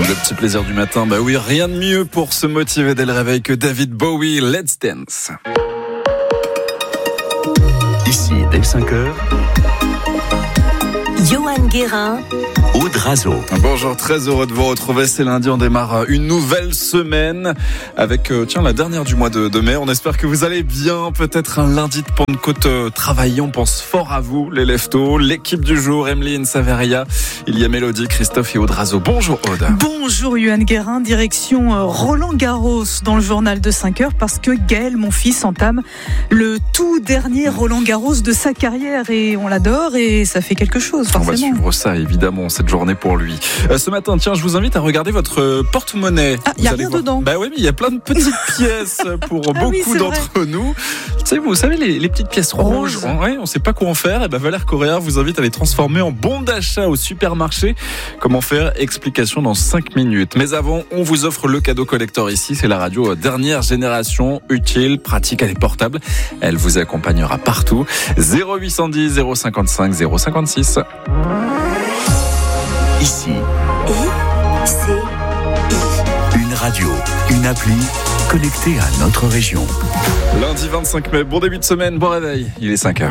Le petit plaisir du matin, bah oui, rien de mieux pour se motiver dès le réveil que David Bowie, Let's Dance. Ici, dès 5h, Johan Guérin, Aude Razo. Bonjour, très heureux de vous retrouver. C'est lundi, on démarre une nouvelle semaine avec la dernière du mois de mai. On espère que vous allez bien. Peut-être un lundi de Pentecôte travaillant. On pense fort à vous, les leftos. L'équipe du jour, Emeline Saveria. Il y a Mélodie, Christophe et Aude Razo. Bonjour Aude. Bonjour Johan Guérin, direction Roland-Garros dans le journal de 5h parce que Gaël, mon fils, entame le tout dernier Roland-Garros de sa carrière et on l'adore et ça fait quelque chose forcément. On va suivre ça évidemment, cette journée pour lui. Ce matin, tiens, je vous invite à regarder votre porte-monnaie. Ah, il n'y a rien dedans. Bah oui, mais il y a plein de petites pièces pour beaucoup d'entre nous. Vous savez les petites pièces rouges. Ouais, on ne sait pas quoi en faire. Et Valère Correa vous invite à les transformer en bons d'achat au supermarché. Comment faire? Explication dans 5 minutes. Mais avant, on vous offre le cadeau collector ici. C'est la radio dernière génération, utile, pratique, elle est portable. Elle vous accompagnera partout. 0810 055 056. Ici, une radio, une appli connectée à notre région. Lundi 25 mai, bon début de semaine, bon réveil, il est 5h.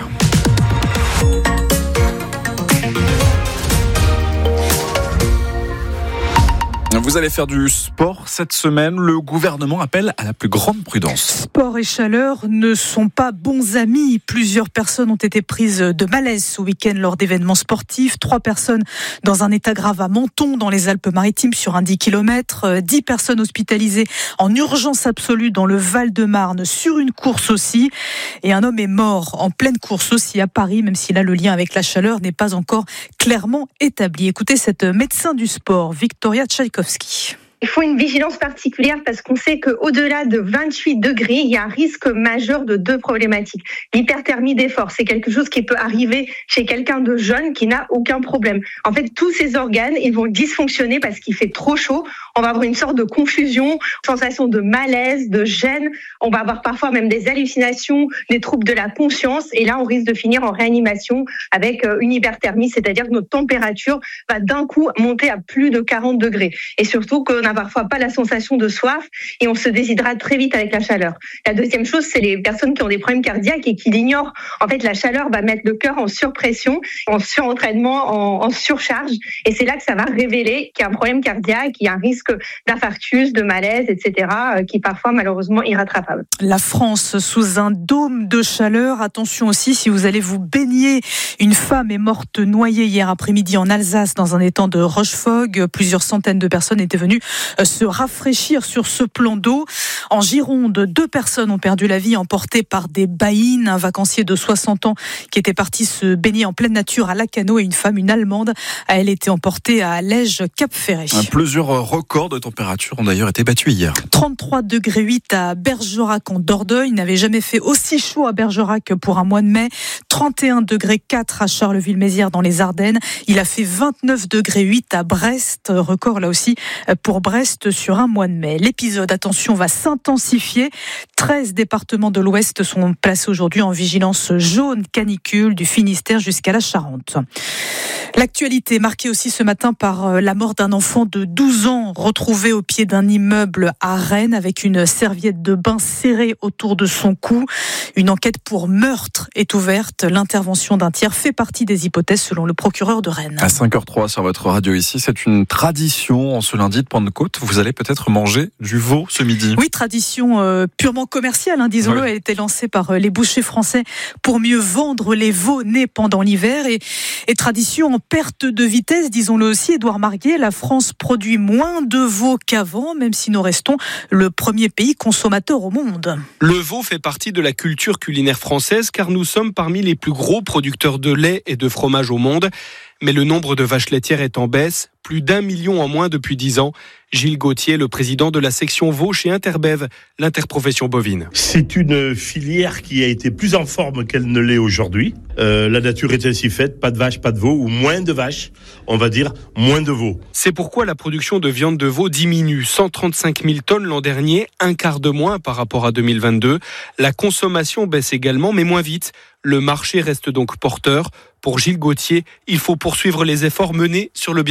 Vous allez faire du sport cette semaine. Le gouvernement appelle à la plus grande prudence. Sport et chaleur ne sont pas bons amis. Plusieurs personnes ont été prises de malaise ce week-end lors d'événements sportifs. 3 personnes dans un état grave à Menton, dans les Alpes-Maritimes, sur un 10 km. 10 personnes hospitalisées en urgence absolue dans le Val-de-Marne, sur une course aussi. Et un homme est mort en pleine course aussi à Paris, même si là le lien avec la chaleur n'est pas encore clairement établi. Écoutez cette médecin du sport, Victoria Tchaïkovski. Il faut une vigilance particulière parce qu'on sait qu'au-delà de 28 degrés, il y a un risque majeur de 2 problématiques. L'hyperthermie d'effort, c'est quelque chose qui peut arriver chez quelqu'un de jeune qui n'a aucun problème. En fait, tous ces organes, ils vont dysfonctionner parce qu'il fait trop chaud. On va avoir une sorte de confusion, sensation de malaise, de gêne. On va avoir parfois même des hallucinations, des troubles de la conscience. Et là, on risque de finir en réanimation avec une hyperthermie, c'est-à-dire que notre température va d'un coup monter à plus de 40 degrés. Et surtout qu'on n'a parfois pas la sensation de soif et on se déshydrate très vite avec la chaleur. La deuxième chose, c'est les personnes qui ont des problèmes cardiaques et qui l'ignorent. En fait, la chaleur va mettre le cœur en surpression, en surentraînement, en surcharge. Et c'est là que ça va révéler qu'il y a un problème cardiaque, qu'il y a un risque d'infarctus, de malaise, etc., qui est parfois malheureusement irrattrapable. La France sous un dôme de chaleur. Attention aussi si vous allez vous baigner. Une femme est morte noyée hier après-midi en Alsace dans un étang de Rochefog. Plusieurs centaines de personnes étaient venues se rafraîchir sur ce plan d'eau. En Gironde, 2 personnes ont perdu la vie emportées par des baïnes. Un vacancier de 60 ans qui était parti se baigner en pleine nature à Lacanau et une femme, une Allemande, elle était emportée à Lège-Cap-Ferré. Plusieurs records de température ont d'ailleurs été battus hier. 33,8 degrés à Bergerac en Dordogne. Il n'avait jamais fait aussi chaud à Bergerac pour un mois de mai. 31,4 degrés à Charleville-Mézières dans les Ardennes. Il a fait 29,8 degrés à Brest. Record là aussi pour Brest sur un mois de mai. L'épisode, attention, va s'intensifier. 13 départements de l'Ouest sont placés aujourd'hui en vigilance jaune canicule du Finistère jusqu'à la Charente. L'actualité marquée aussi ce matin par la mort d'un enfant de 12 ans retrouvé au pied d'un immeuble à Rennes avec une serviette de bain serrée autour de son cou. Une enquête pour meurtre est ouverte. L'intervention d'un tiers fait partie des hypothèses selon le procureur de Rennes. À 5h03 sur votre radio ici, c'est une tradition en ce lundi de Pentecôte. Vous allez peut-être manger du veau ce midi. Oui, tradition purement commerciale, disons-le. Ouais. Elle a été lancée par les bouchers français pour mieux vendre les veaux nés pendant l'hiver. Et tradition en perte de vitesse, disons-le aussi. Édouard Marguet, la France produit moins de veaux qu'avant, même si nous restons le premier pays consommateur au monde. Le veau fait partie de la culture culinaire française car nous sommes parmi les plus gros producteurs de lait et de fromage au monde. Mais le nombre de vaches laitières est en baisse, plus d'1 million en moins depuis 10 ans. Gilles Gauthier, le président de la section veau chez Interbev, l'interprofession bovine. C'est une filière qui a été plus en forme qu'elle ne l'est aujourd'hui. La nature est ainsi faite, pas de vaches, pas de veaux, ou moins de vaches, on va dire moins de veaux. C'est pourquoi la production de viande de veau diminue, 135 000 tonnes l'an dernier, un quart de moins par rapport à 2022. La consommation baisse également, mais moins vite. Le marché reste donc porteur. Pour Gilles Gauthier, il faut poursuivre les efforts menés sur le bien-être animal.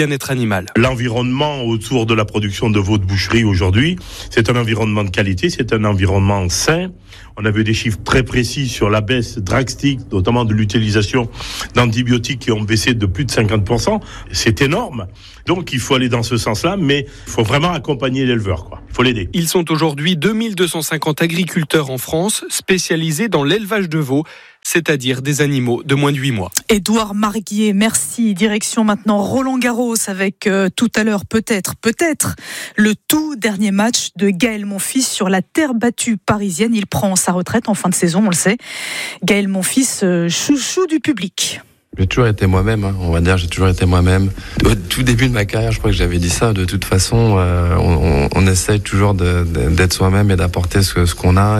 animal. L'environnement autour de la production de veau de boucherie aujourd'hui, c'est un environnement de qualité, c'est un environnement sain. On avait des chiffres très précis sur la baisse drastique, notamment de l'utilisation d'antibiotiques qui ont baissé de plus de 50%. C'est énorme. Donc il faut aller dans ce sens-là, mais il faut vraiment accompagner l'éleveur, quoi. Il faut l'aider. Ils sont aujourd'hui 2250 agriculteurs en France spécialisés dans l'élevage de veaux, c'est-à-dire des animaux de moins de 8 mois. Édouard Marguier, merci. Direction maintenant Roland-Garros avec tout à l'heure peut-être le tout dernier match de Gaël Monfils sur la terre battue parisienne. Il prend sa retraite en fin de saison, on le sait. Gaël Monfils, chouchou du public. J'ai toujours été moi-même, on va dire, j'ai toujours été moi-même. Au tout début de ma carrière, je crois que j'avais dit ça, de toute façon, on essaye toujours d'être soi-même et d'apporter ce qu'on a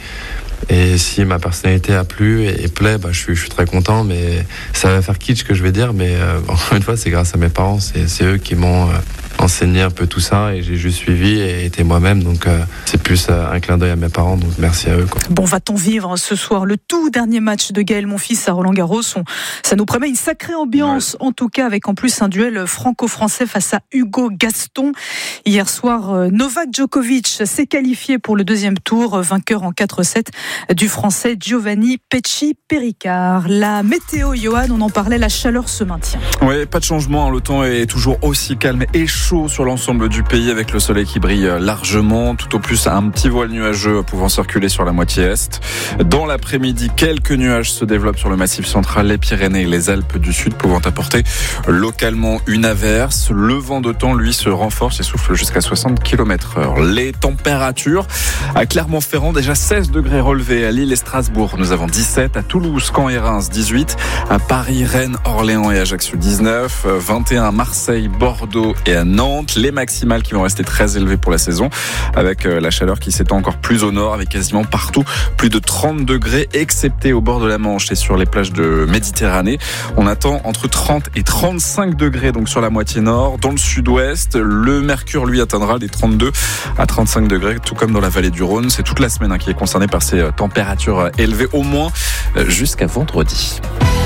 et si ma personnalité a plu et plaît, je suis très content, mais ça va faire kitsch que je vais dire, mais encore une fois, c'est grâce à mes parents, c'est eux qui m'ont enseigné un peu tout ça et j'ai juste suivi et été moi-même, donc c'est plus un clin d'œil à mes parents, donc merci à eux, quoi. Bon, va-t-on vivre ce soir le tout dernier match de Gaël Monfils à Roland-Garros? Ça nous promet une sacrée ambiance, en tout cas avec en plus un duel franco-français face à Hugo Gaston. Hier soir, Novak Djokovic s'est qualifié pour le deuxième tour, vainqueur en 4-7 du français Giovanni Pecci-Péricard. La météo, Johan, on en parlait, la chaleur se maintient. Oui, pas de changement, le temps est toujours aussi calme et chaud sur l'ensemble du pays avec le soleil qui brille largement, tout au plus un petit voile nuageux pouvant circuler sur la moitié est. Dans l'après-midi, quelques nuages se développent sur le massif central, les Pyrénées et les Alpes du Sud pouvant apporter localement une averse. Le vent de temps, lui, se renforce et souffle jusqu'à 60 km/h. Les températures à Clermont-Ferrand, déjà 16 degrés relevés. À Lille et Strasbourg, nous avons 17. À Toulouse, Caen et Reims, 18. À Paris, Rennes, Orléans et Ajaccio, 19. 21 à Marseille, Bordeaux et à Nantes. Les maximales qui vont rester très élevées pour la saison, avec la chaleur qui s'étend encore plus au nord, avec quasiment partout plus de 30 degrés, excepté au bord de la Manche et sur les plages de Méditerranée. On attend entre 30 et 35 degrés donc sur la moitié nord. Dans le sud-ouest, le mercure, lui, atteindra des 32 à 35 degrés, tout comme dans la vallée du Rhône. C'est toute la semaine qui est concernée par ces températures élevées, au moins jusqu'à vendredi.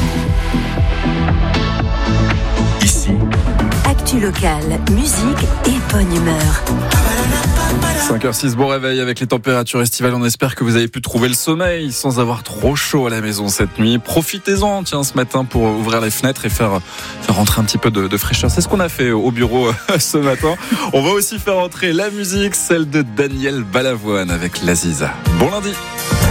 Ici, actu locale, musique et bonne humeur. 5h06, bon réveil avec les températures estivales. On espère que vous avez pu trouver le sommeil sans avoir trop chaud à la maison cette nuit. Profitez-en, tiens, ce matin pour ouvrir les fenêtres et faire rentrer un petit peu de fraîcheur. C'est ce qu'on a fait au bureau ce matin. On va aussi faire entrer la musique, celle de Daniel Balavoine avec l'Aziza. Bon lundi.